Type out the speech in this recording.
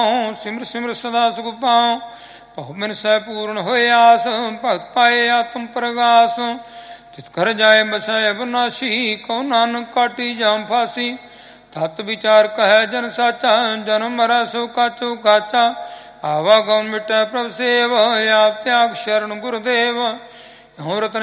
ਸਿਮਰ ਸਿਮਰ ਸਦਾ ਸੁਖ ਪਾਉ। ਭਉ ਮਿਨ ਸਹਿ ਪੂਰਨ ਹੋਏ ਆਸ, ਭਗਤ ਪਾਏ ਆਤਮ ਪ੍ਰਗਾਸ। ਤਿਤ ਕਰ ਜਾਏ ਬਸੈ ਅਬਨਾਸੀ, ਕਉ ਨਾਨਕ ਕਾਟੀ ਜਾਮ ਫਾਸੀ। ਤਤ ਵਿਚਾਰ ਕਹਿ ਜਨ ਸਾਚਾ, ਜਨਮ ਮਰੈ ਸੋ ਕਾਚੋ ਕਾਚਾ। ਆਵਾਗਮਨ ਮਿਟੈ ਪ੍ਰਭ ਸੇਵ, ਆਪ ਤਿਆਗ ਸ਼ਰਨ ਗੁਰਦੇਵ। ਹਉ ਰਤਨ